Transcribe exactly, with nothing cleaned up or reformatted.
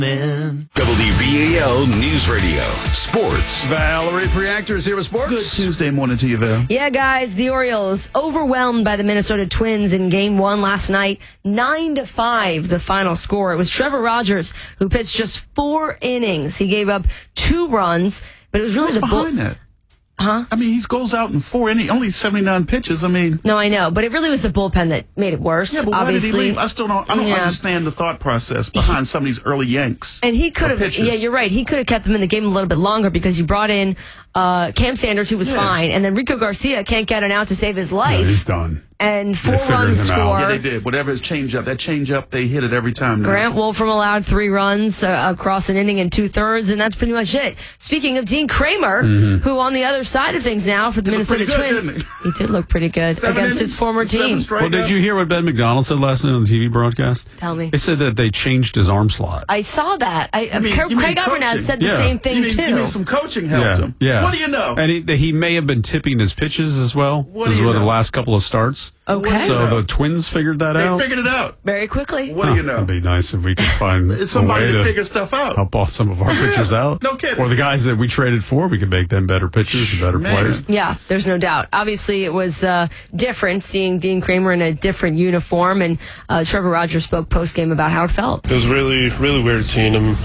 W B A L News Radio, Sports. Valerie Preactor is here with sports. Good Tuesday morning to you, Val. Yeah, guys, the Orioles overwhelmed by the Minnesota Twins in game one last night. Nine to five, the final score. It was Trevor Rogers who pitched just four innings. He gave up two runs, but it was really What's the bull- behind that? Huh? I mean, he goes out in four innings, only seventy-nine pitches. I mean, No, I know, but it really was the bullpen that made it worse. yeah, but obviously. why did he leave? I still don't. I don't Yeah. understand the thought process behind some of these early yanks. And he could or have, pitchers. yeah, you're right. He could have kept him in the game a little bit longer because you brought in uh, Cam Sanders, who was Yeah. fine, and then Rico Garcia can't get an out to save his life. No, he's done. And four figured runs him out. score. Yeah, they did. Whatever his change up, that change up, they hit it every time. Now. Grant Wolfram allowed three runs uh, across an inning and two thirds, and that's pretty much it. Speaking of Dean Kramer, Mm-hmm. who on the other side of things now for the He looked Minnesota pretty good, Twins, didn't he did look pretty good Seven against innings, his former seven team. strikeouts. Well, did you hear what Ben McDonald said last night on the T V broadcast? Tell me. They said that they changed his arm slot. I saw that. I, You mean- Craig you mean Craig Abernathy coaching? said the Yeah. same thing You mean, too. you mean some coaching helped yeah, him? yeah. What do you know? And he, he may have been tipping his pitches as well. What do as you well the know? last couple of starts. Okay. So the Twins figured that they out. figured it out. Very quickly. What do you know? It'd be nice if we could find It's a somebody way to to figure stuff out. help off some of our pitchers out. no kidding. Or the guys that we traded for, we could make them better pitchers and better Man. players. Yeah, there's no doubt. Obviously, it was uh, different seeing Dean Kramer in a different uniform, and uh, Trevor Rogers spoke post-game about how it felt. It was really, really weird seeing him